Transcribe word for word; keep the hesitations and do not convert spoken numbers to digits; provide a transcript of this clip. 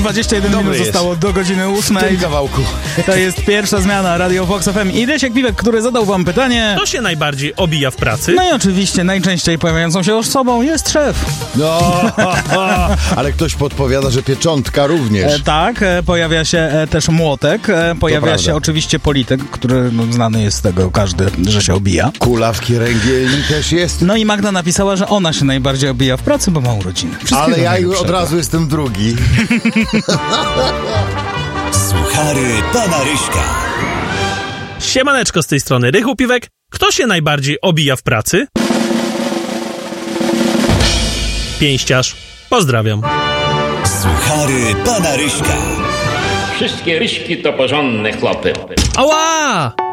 dwadzieścia jeden Dobry minut jest. zostało do godziny W ósmej. tym kawałku. To jest pierwsza zmiana Radio Vox F M. I Lesiek Piwek, który zadał wam pytanie. Kto się najbardziej obija w pracy? No i oczywiście najczęściej pojawiającą się osobą jest szef. No, ale ktoś podpowiada, że pieczątka również. E, tak, e, pojawia się e, też młotek, e, pojawia prawda. się oczywiście polityk, który no, znany jest z tego każdy, że się obija. Kulawki ręgielni też jest. No i Magda napisała, że ona się najbardziej obija w pracy, bo ma urodziny. Wszystkiego Ale ja już od najlepszego. razu jestem drugi. Suchary pana Ryśka. Siemaneczko, z tej strony Rychu Piwek. Kto się najbardziej obija w pracy? Pięściarz. Pozdrawiam. Suchary pana Ryśka. Wszystkie ryśki to porządne chłopy. Ała!